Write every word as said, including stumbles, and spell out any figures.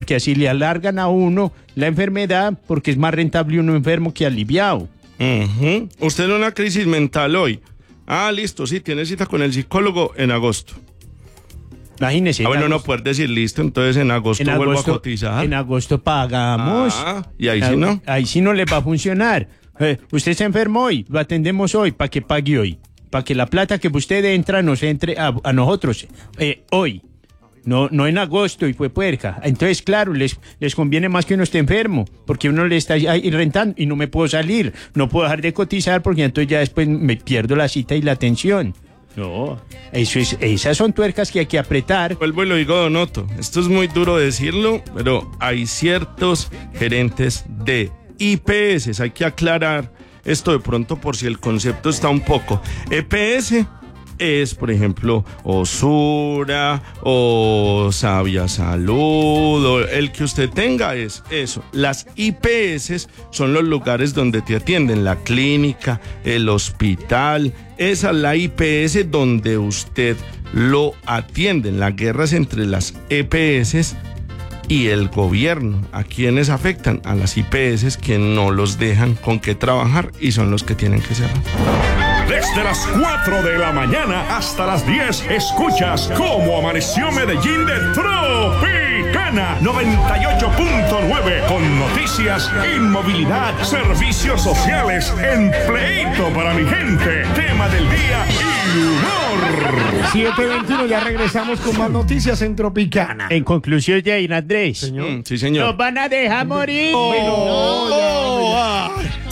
porque así le alargan a uno la enfermedad, porque es más rentable uno enfermo que aliviado. Uh-huh. Usted en una crisis mental hoy. Ah, listo, sí, tiene cita con el psicólogo en agosto. Imagínese. Ah, bueno, no poder decir listo, entonces en agosto, en vuelvo agosto, a cotizar. En agosto pagamos. Ah, y ahí sí no. Ahí sí no le va a funcionar. Eh, usted se enfermó hoy, lo atendemos hoy, para que pague hoy. Para que la plata que usted entra nos entre a, a nosotros eh, hoy. No, no en agosto y fue puerca. Entonces, claro, les, les conviene más que uno esté enfermo, porque uno le está ahí rentando y no me puedo salir. No puedo dejar de cotizar porque entonces ya después me pierdo la cita y la atención. No, eso es, esas son tuercas que hay que apretar. Vuelvo y lo digo, Don Otto. Esto es muy duro decirlo, pero hay ciertos gerentes de I P S. Hay que aclarar esto de pronto por si el concepto está un poco. E P S es, por ejemplo, Osura o Sabia Salud, o el que usted tenga es eso. Las I P S son los lugares donde te atienden, la clínica, el hospital. Esa es la I P S donde usted lo atienden. La guerra es entre las E P S y el gobierno. ¿A quiénes afectan? A las I P S que no los dejan con qué trabajar y son los que tienen que cerrar. Desde las cuatro de la mañana hasta las diez, escuchas Cómo Amaneció Medellín de Tropicana noventa y ocho punto nueve, con noticias, inmovilidad, servicios sociales, empleito para mi gente, tema del día y humor. siete veintiuno, ya regresamos con más noticias en Tropicana. En conclusión, Jair Andrés. Señor. Mm, sí, señor. Nos van a dejar morir. Oh, Oh, no, ya, oh, ah.